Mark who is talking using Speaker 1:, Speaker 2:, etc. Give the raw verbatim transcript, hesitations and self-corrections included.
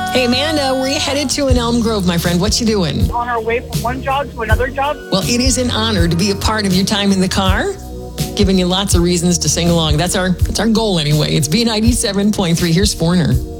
Speaker 1: Hey, Amanda, where you headed to in Elm Grove, my friend? What you doing?
Speaker 2: On our way from one job to another job.
Speaker 1: Well, it is an honor to be a part of your time in the car, giving you lots of reasons to sing along. That's our that's our goal anyway. It's B ninety-seven point three. Here's Foreigner.